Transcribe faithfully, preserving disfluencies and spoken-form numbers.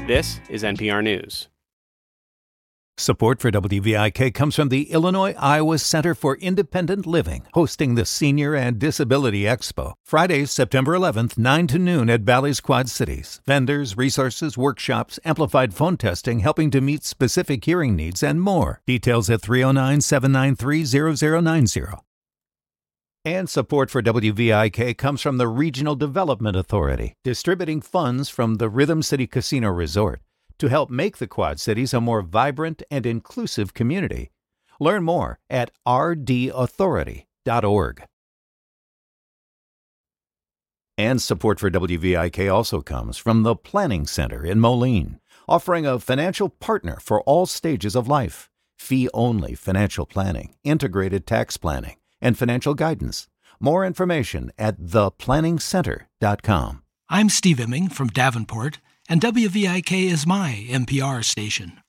This is N P R News. Support for W V I K comes from the Illinois-Iowa Center for Independent Living, hosting the Senior and Disability Expo, Friday, September eleventh, nine to noon at Bally's Quad Cities. Vendors, resources, workshops, amplified phone testing helping to meet specific hearing needs, and more. Details at three oh nine, seven nine three, zero zero nine zero. And support for W V I K comes from the Regional Development Authority, distributing funds from the Rhythm City Casino Resort to help make the Quad Cities a more vibrant and inclusive community. Learn more at r d authority dot org. And support for W V I K also comes from the Planning Center in Moline, offering a financial partner for all stages of life, fee-only financial planning, integrated tax planning, and financial guidance. More information at the planning center dot com. I'm Steve Imming from Davenport, and W V I K is my N P R station.